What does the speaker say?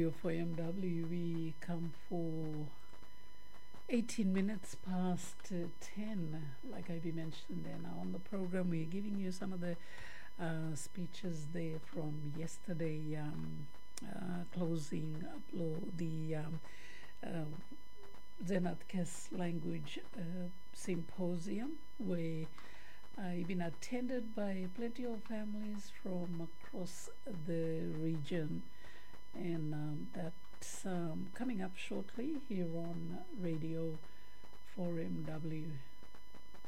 Radio for MW. We come for 18 minutes past 10, like I mentioned there. Now on the program, we're giving you some of the speeches there from yesterday, closing the Zenatkas Language Symposium, where been attended by plenty of families from across the region, and that's coming up shortly here on Radio for MW.